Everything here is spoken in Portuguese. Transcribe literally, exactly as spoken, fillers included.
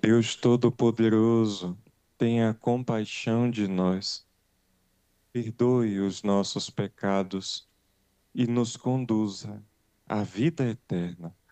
Deus Todo-Poderoso, tenha compaixão de nós, perdoe os nossos pecados e nos conduza à vida eterna.